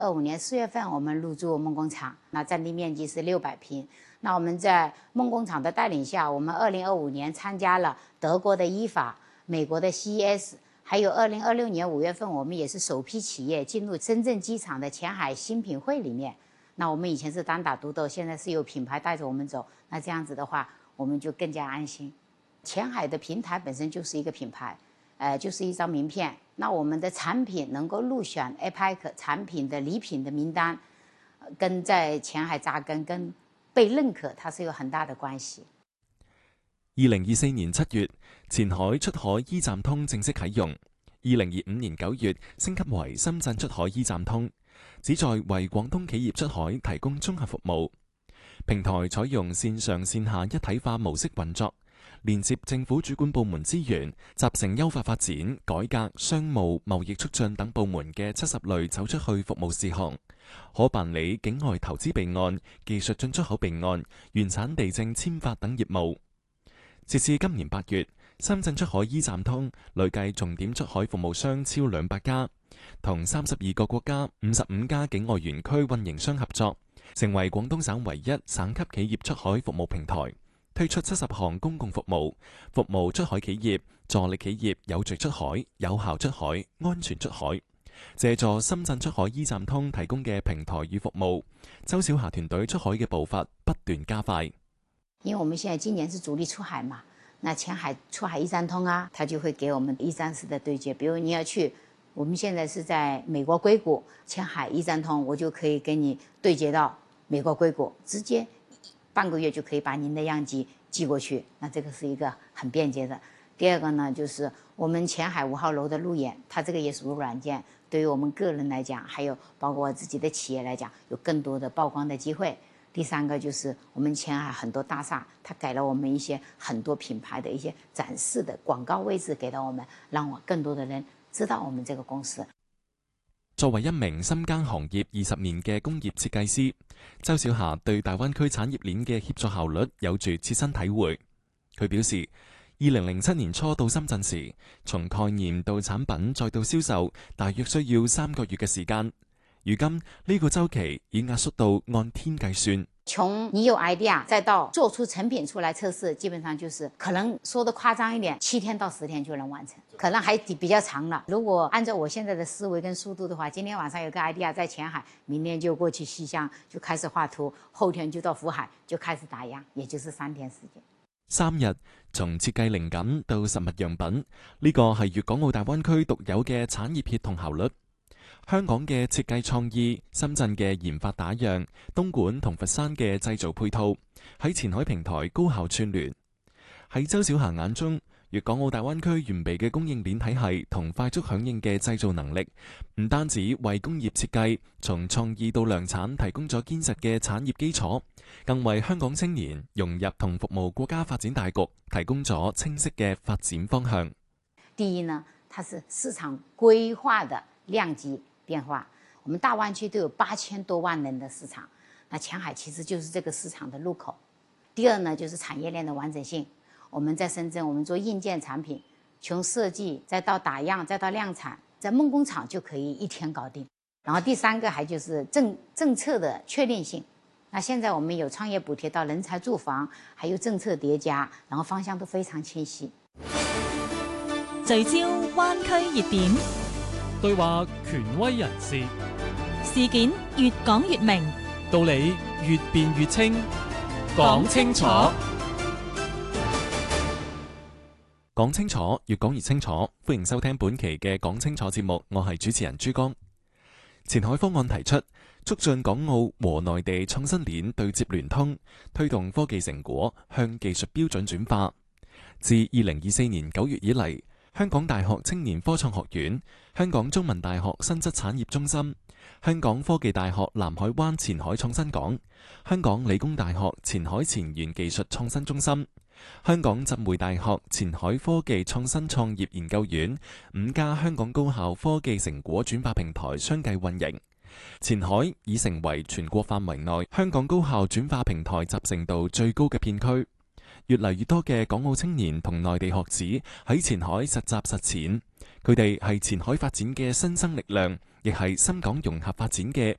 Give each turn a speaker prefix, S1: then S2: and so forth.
S1: 25年4月份我们入驻梦工厂，那占地面积是600平。那我们在梦工厂的带领下，我们2025年参加了德国的IFA、美国的 CES， 还有2026年5月份我们也是首批企业进入深圳机场的前海新品会里面。那我们以前是单打独斗，现在是有品牌带着我们走，那这样子的话我们就更加安心。前海的平台本身就是一个品牌，就是一张名片。那我们的产品能够入选 APEC 产品的礼品的名单，跟在前海扎根跟被認可，它是有很大的關係。
S2: 2024年7月，前海出海 E 站通正式啟用。2025年9月升級為深圳出海 E 站通，旨在為廣東企業出海提供綜合服務。平台採用線上線下一體化模式運作，連接政府主管部門資源，集成優化發展、改革、商務、貿易促進等部門嘅70類走出去服務事項，可辦理境外投資備案、技術進出口備案、原產地證簽發等業務。截至今年8月，深圳出海 E 站通累計重點出海服務商超200家，同32個國家55家境外園區運營商合作，成為廣東省唯一省級企業出海服務平台。推出70項公共服務，服務出海企業、助力企業有序出海、有效出海、安全出海。借助深圳出海 E 站通提供嘅平台與服務，周小霞團隊出海嘅步伐不斷加快。
S1: 因為我們現在今年是主力出海嘛，那前海出海 E 站通啊，它就會給我們一站式的對接。比如你要去，我們現在是在美國硅谷，前海 E 站通我就可以跟你對接到美國硅谷，直接半個月就可以把您的樣機寄過去，那這個是一個很便捷的。第二個呢，就是我們前海5號樓的路演，它這個也屬於軟件，對於我們個人來講，還有包括我自己的企業來講，有更多的曝光的機會。第三個就是我們前海很多大廈，它給了我們一些很多品牌的一些展示的廣告位置給到我們，讓我更多的人知道我們這個公司。
S2: 作為一名深耕行業20年嘅工業設計師，周小霞對大灣區產業鏈嘅協作效率有住切身體會。佢表示，2007年初到深圳時，從概念到產品再到銷售，大約需要3個月嘅時間。如今呢個週期已壓縮到按天計算。
S1: 從你有 idea 再到做出成品出來測試，基本上就是可能說得誇張一點，7天到10天就能完成，可能還比較長了。如果按照我現在的思維跟速度的話，今天晚上有個 idea 在前海，明天就過去西鄉就開始畫圖，後天就到福海就開始打樣，也就是3天時間。
S2: 3日從設計靈感到實物樣品，呢個係粵港澳大灣區獨有嘅產業協同效率。香港嘅設計創意、深圳嘅研發打樣、東莞同佛山嘅製造配套，喺前海平台高效串聯。喺周小霞眼中，粵港澳大灣區完備嘅供應鏈體系同快速響應嘅製造能力，唔單止為工業設計從創意到量產提供咗堅實嘅產業基礎，更為香港青年融入同服務國家發展大局提供咗清晰嘅發展方向。
S1: 第一呢，它是市場規劃的量級變化，我們大灣區都有8000多萬人的市場，那前海其實就是這個市場的入口。第二呢，就是產業鏈的完整性。我們在深圳，我們做硬件產品，從設計再到打樣再到量產，在夢工廠就可以1天搞定。然後第三個還就是政策的確定性。那現在我們有創業補貼到人才住房，還有政策疊加，然後方向都非常清晰。
S3: 聚焦灣區熱點，
S4: 對話權威人士，
S3: 事件越講越明，
S4: 道理越辯越清，講清楚。
S2: 講清楚，越講越清楚。歡迎收聽本期嘅講清楚節目，我係主持人朱江。前海方案提出促進港澳和內地創新鏈對接聯通，推動科技成果向技術標準轉化。自2024年9月以嚟，香港大學青年科創學院、香港中文大學新質產業中心、香港科技大學南海灣前海創新港、香港理工大學前海前沿技術創新中心、香港浸會大學前海科技創新創業研究院5家香港高校科技成果轉化平台相繼運營，前海已成為全國範圍內香港高校轉化平台集成度最高嘅片區。越嚟越多嘅港澳青年同內地學子喺前海實習實踐，佢哋係前海發展嘅新生力量， 亦係深港融合發展嘅